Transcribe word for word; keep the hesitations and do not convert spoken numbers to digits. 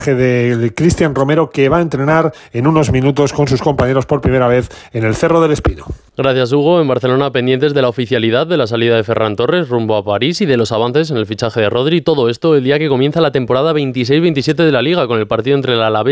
de Cristian Romero, que va a entrenar en unos minutos con sus compañeros por primera vez en el Cerro del Espino. Gracias, Hugo. En Barcelona, pendientes de la oficialidad de la salida de Ferran Torres rumbo a París y de los avances en el fichaje de Rodri. Todo esto el día que comienza la temporada veintiséis veintisiete de la Liga, con el partido entre el Alavés